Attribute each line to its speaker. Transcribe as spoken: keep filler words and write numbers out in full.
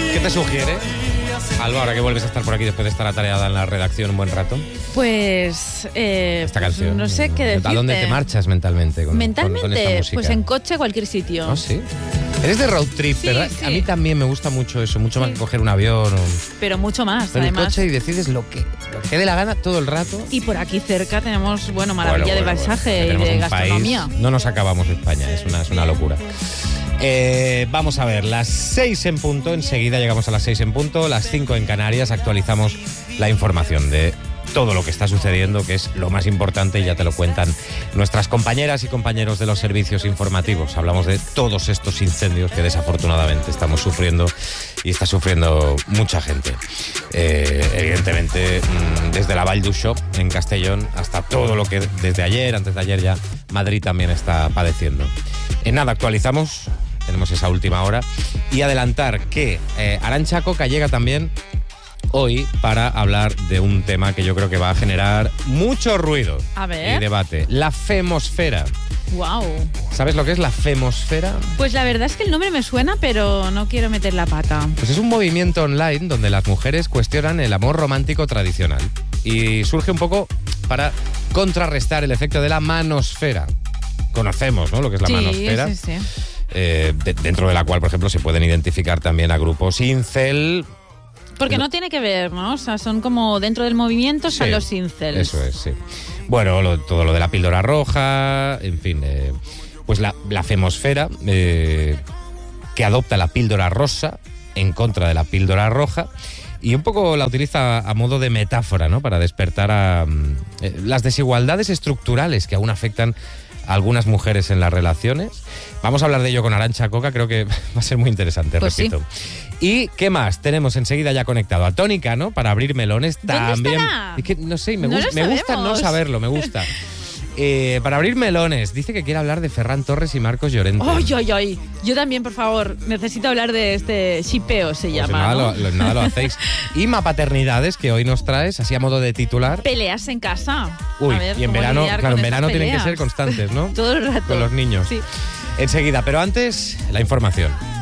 Speaker 1: ¿Qué te sugiere, Alba, ahora que vuelves a estar por aquí después de estar atareada en la redacción un buen rato?
Speaker 2: Pues... Eh,
Speaker 1: Esta canción.
Speaker 2: No sé qué decirte.
Speaker 1: ¿A dónde te marchas mentalmente con,
Speaker 2: Mentalmente,
Speaker 1: con, con esta música?
Speaker 2: Pues en coche, cualquier sitio.
Speaker 1: ¿Oh, sí? Eres de road trip,
Speaker 2: Sí,
Speaker 1: ¿verdad?
Speaker 2: sí.
Speaker 1: A mí también me gusta mucho eso, mucho más que coger un avión o...
Speaker 2: Pero mucho más,
Speaker 1: en el
Speaker 2: además.
Speaker 1: coche y decides lo que, lo que dé la gana todo el rato.
Speaker 2: Y por aquí cerca tenemos, bueno, maravilla
Speaker 1: Bueno,
Speaker 2: de
Speaker 1: bueno,
Speaker 2: paisaje
Speaker 1: bueno,
Speaker 2: y de
Speaker 1: tenemos un
Speaker 2: gastronomía.
Speaker 1: país, no nos acabamos España, es una, es una locura. Eh, vamos a ver, las seis en punto, enseguida llegamos a las seis en punto, las cinco en Canarias, actualizamos la información de todo lo que está sucediendo, que es lo más importante y ya te lo cuentan nuestras compañeras y compañeros de los servicios informativos. Hablamos de todos estos incendios que desafortunadamente estamos sufriendo y está sufriendo mucha gente. Eh, evidentemente, desde la Vall d'Uixó en Castellón hasta todo lo que desde ayer, antes de ayer ya, Madrid también está padeciendo. En nada, actualizamos, tenemos esa última hora y adelantar que eh, Arantxa Coca llega también hoy para hablar de un tema que yo creo que va a generar mucho ruido
Speaker 2: A ver.
Speaker 1: y debate. La femosfera.
Speaker 2: Wow.
Speaker 1: ¿Sabes lo que es la femosfera?
Speaker 2: Pues la verdad es que el nombre me suena, pero no quiero meter la pata.
Speaker 1: Pues es un movimiento online donde las mujeres cuestionan el amor romántico tradicional y surge un poco para contrarrestar el efecto de la manosfera. Conocemos, ¿no?, lo que es la
Speaker 2: sí,
Speaker 1: manosfera.
Speaker 2: Sí, sí.
Speaker 1: Eh, de, dentro de la cual, por ejemplo, se pueden identificar también a grupos incel.
Speaker 2: Porque no tiene que ver, ¿no? O sea, son como dentro del movimiento están
Speaker 1: Sí,
Speaker 2: los incels.
Speaker 1: Eso es, sí. Bueno, lo- todo lo de la píldora roja, en fin, eh, pues la, la femosfera, eh, que adopta la píldora rosa en contra de la píldora roja y un poco la utiliza a modo de metáfora, ¿no?, para despertar a mm, eh, las desigualdades estructurales que aún afectan a algunas mujeres en las relaciones. Vamos a hablar de ello con Arantxa Coca, creo que va a ser muy interesante,
Speaker 2: Pues
Speaker 1: repito. ¿Y qué más? Tenemos enseguida ya conectado a Tony Cano para abrir melones.
Speaker 2: ¿Dónde
Speaker 1: también.
Speaker 2: estará?
Speaker 1: Es que no sé, me,
Speaker 2: No
Speaker 1: gust-
Speaker 2: lo
Speaker 1: me gusta no
Speaker 2: sabemos.
Speaker 1: saberlo, me gusta. Eh, para abrir melones, dice que quiere hablar de Ferran Torres y Marcos Llorente.
Speaker 2: ¡Ay, ay, ay! Yo también, por favor, necesito hablar de este shipeo, se
Speaker 1: Pues
Speaker 2: llama,
Speaker 1: nada,
Speaker 2: ¿no?
Speaker 1: lo, lo- nada lo hacéis. Y Mapaternidades, que hoy nos traes, así a modo de titular.
Speaker 2: Peleas en casa.
Speaker 1: Uy,
Speaker 2: A ver,
Speaker 1: y en
Speaker 2: cómo
Speaker 1: verano,
Speaker 2: lidiar
Speaker 1: claro,
Speaker 2: con
Speaker 1: en
Speaker 2: esas
Speaker 1: verano tienen que
Speaker 2: peleas.
Speaker 1: ser constantes, ¿no?
Speaker 2: Todo el rato.
Speaker 1: Con los niños.
Speaker 2: Sí.
Speaker 1: Enseguida, pero antes, la información.